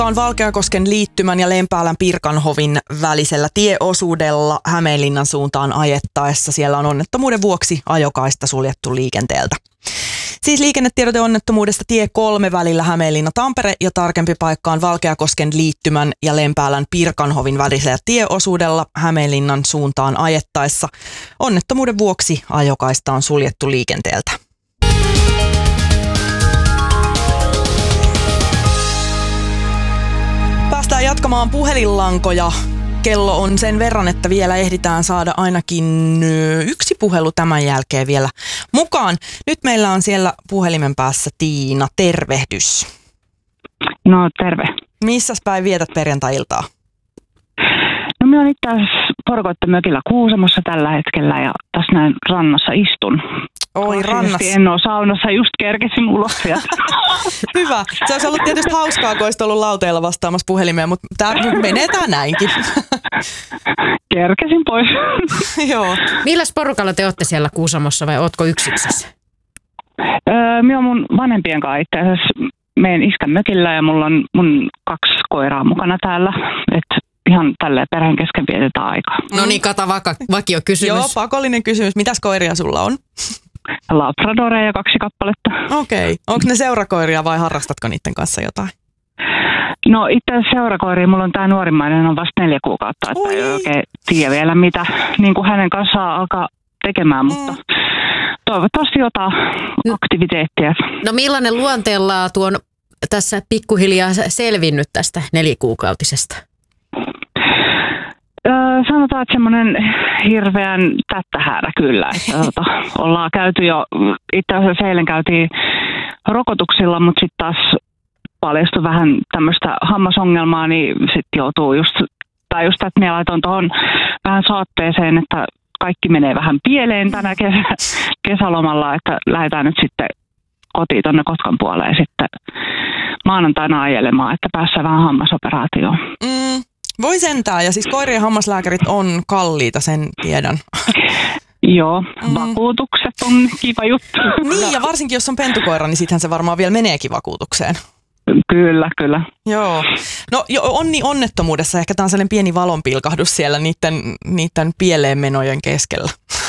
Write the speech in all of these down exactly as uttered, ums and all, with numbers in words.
on Valkeakosken liittymän ja Lempäälän Pirkanhovin välisellä tieosuudella Hämeenlinnan suuntaan ajettaessa. Siellä on onnettomuuden vuoksi ajokaista suljettu liikenteeltä. Siis liikennetiedote onnettomuudesta tie kolme välillä Hämeenlinna-Tampere ja tarkempi paikka on Valkeakosken liittymän ja Lempäälän Pirkanhovin välisellä tieosuudella Hämeenlinnan suuntaan ajettaessa. Onnettomuuden vuoksi ajokaista on suljettu liikenteeltä. Päästään jatkamaan puhelinlankoja. Kello on sen verran, että vielä ehditään saada ainakin yksi puhelu tämän jälkeen vielä mukaan. Nyt meillä on siellä puhelimen päässä Tiina. Tervehdys. No terve. Missäs päin vietät perjantai-iltaa? No minä olen itse asiassa porukoitten mökillä Kuusamossa tällä hetkellä ja tässä näin rannassa istun. Oi, rannassa. En ole saunassa, just kerkesin ulos sieltä. Hyvä. Se olisi ollut tietysti hauskaa, kun olisit ollut lauteilla vastaamassa puhelimeen, mutta tämä menee tää näinkin. Kerkesin pois. Joo. Milläs porukalla te olette siellä Kuusamossa vai ootko yksiksessä? Öö, minä olen mun vanhempien kanssa itse asiassa meidän iskän mökillä ja mulla on mun kaksi koiraa mukana täällä. Et ihan tälleen perheen kesken vietetään aikaa. No niin, kata vaka, vakio kysymys. Joo, pakollinen kysymys. Mitäs koiria sulla on? Labradoreja kaksi kappaletta. Okei. Okay. Onko ne seurakoiria vai harrastatko niiden kanssa jotain? No itse asiassa seurakoiria, mulla on tää nuorimmainen, on vasta neljä kuukautta, että Oi. ei oikein tiedä vielä mitä niin kuin hänen kanssaan alkaa tekemään, mutta mm. toivottavasti jotain aktiviteettia. No millainen luonteenlaatu on tässä pikkuhiljaa selvinnyt tästä nelikuukautisesta? Öö, sanotaan, että semmoinen hirveän tättähäärä kyllä. Että, tota, ollaan käyty jo, itse asiassa eilen käytiin rokotuksilla, mutta sitten taas paljastui vähän tämmöistä hammasongelmaa, niin sitten joutuu just, tai just että minä laitoin tuohon vähän saatteeseen, että kaikki menee vähän pieleen tänä kesä, kesälomalla, että lähdetään nyt sitten kotiin tuonne Kotkan puoleen sitten maanantaina ajelemaan, että päässään vähän hammasoperaatioon. Mm. Voi sentään, ja siis koirien hammaslääkärit on kalliita, sen tiedän. Joo, mm. vakuutukset on kiva juttu. Niin, ja varsinkin jos on pentukoira, niin sittenhän se varmaan vielä meneekin vakuutukseen. Kyllä, kyllä. Joo. No jo, onni onnettomuudessa, ehkä tämä on sellainen pieni valonpilkahdus siellä niiden, niiden pieleenmenojen keskellä.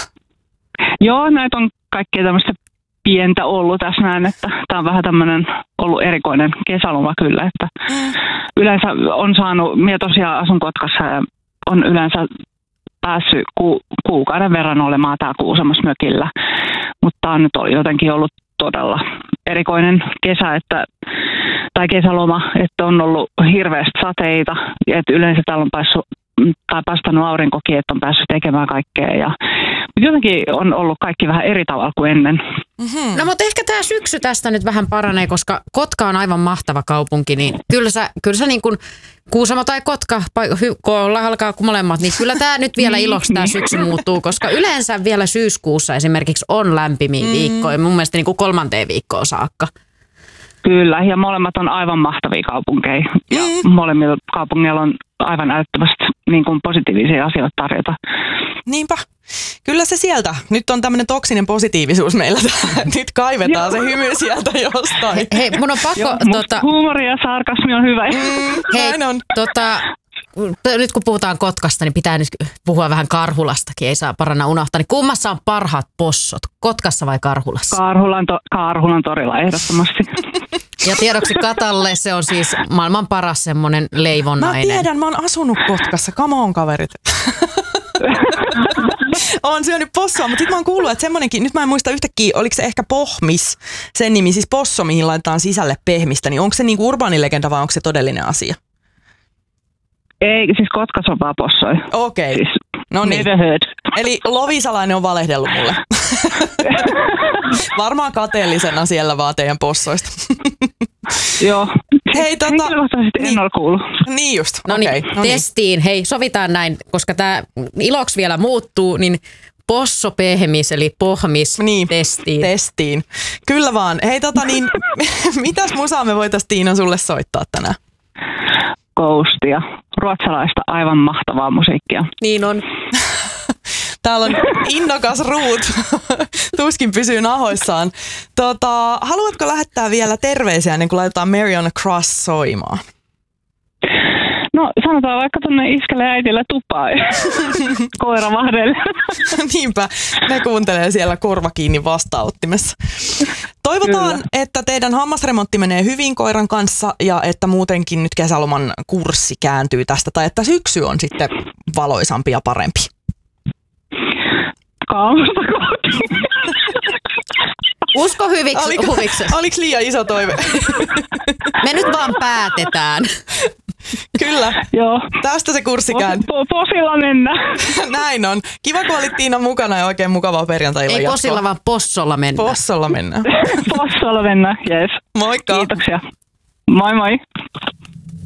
Joo, näitä on kaikkea tämmöistä pientä ollut tässä näin, että tämä on vähän tämmöinen ollut erikoinen kesäloma kyllä, että mm. yleensä on saanut, minä tosiaan asun Kotkassa ja on yleensä päässyt ku, kuukauden verran olemaan täällä Kuusamossa mökillä, mutta on nyt jotenkin ollut todella erikoinen kesä, että, tai kesäloma, että on ollut hirveästi sateita, että yleensä täällä on päässyt tai pastanut aurinkokin, että on päässyt tekemään kaikkea. Ja jotenkin on ollut kaikki vähän eri tavalla kuin ennen. Mm-hmm. No mutta ehkä tämä syksy tästä nyt vähän paranee, koska Kotka on aivan mahtava kaupunki, niin kyllä sä, kyllä sä niin kuin Kuusamo tai Kotka, kun alkaa molemmat, niin kyllä tämä nyt vielä iloksi tämä syksy muuttuu, koska yleensä vielä syyskuussa esimerkiksi on lämpimiä mm. viikkoja, mun mielestä niin kuin kolmanteen viikkoon saakka. Kyllä, ja molemmat on aivan mahtavia kaupunkeja. Ja mm. molemmilla kaupungeilla on aivan älyttömästi niin kuin positiivisia asioita tarjota. Niinpä. Kyllä se sieltä. Nyt on tämmöinen toksinen positiivisuus meillä. Nyt kaivetaan se hymy sieltä jostain. Hei, hei mun on pakko... Joo, tota... huumori ja sarkasmi on hyvä. Mm, hei, on. Tota, nyt kun puhutaan Kotkasta, niin pitää nyt puhua vähän Karhulastakin. Ei saa paranna unohtaa. Niin kummassa on parhaat possot? Kotkassa vai Karhulassa? Karhulan, to- Karhulan torilla ehdottomasti. Ja tiedoksi Katalle, se on siis maailman paras semmoinen leivonnainen. Mä tiedän, mä oon asunut Kotkassa. Come on, kaverit. Oon syönyt possoa, mutta sit mä oon kuullut, että semmonenkin, nyt mä en muista yhtäkkiä, oliko se ehkä pohmis, sen nimi, siis posso, mihin laitetaan sisälle pehmistä, niin onko se niinku urbaanilegenda vai onko se todellinen asia? Ei, siis Kotkassa on vaan possoja. Okei, okay. Siis, no niin. never heard. Eli Lovisalainen on valehdellut mulle. Varmaan kateellisena siellä vaan teidän possoista. Joo. Hei, tota, henkilökohtaisesti niin, en ole kuullut. Niin just, no okei. Okay, no testiin. Niin. Hei, sovitaan näin, koska tämä iloksi vielä muuttuu, niin posso pehmis, eli pohmis niin, testiin. testiin. Kyllä vaan. Hei, tota niin, mitäs musaa me voitaisiin Tiina sulle soittaa tänään? Ghostia. Ruotsalaista aivan mahtavaa musiikkia. Niin on. Täällä on innokas Ruut. Tuskin pysyy nahoissaan. Tota, haluatko lähettää vielä terveisiä ennen kuin laitetaan Mary on a Cross soimaan? No sanotaan vaikka tuonne iskelle äitillä tupaa koira vahdelle. Niinpä, ne kuuntelee siellä korva kiinni vastaanottimessa. Toivotaan, Kyllä. että teidän hammasremontti menee hyvin koiran kanssa ja että muutenkin nyt kesäloman kurssi kääntyy tästä tai että syksy on sitten valoisampi ja parempi. Kaamusta kohti. Usko hyviksi. Oliko, oliko liian iso toive? Me nyt vaan päätetään. Kyllä. Joo. Tästä se kurssi kääntyy. Po- posilla mennään. Näin on. Kiva, kun olit Tiina mukana ja oikein mukavaa perjantai-illan Ei jatkoa. posilla, vaan possolla mennään. Possolla mennään. Possolla mennään, jees. Moikka. Kiitoksia. Moi moi.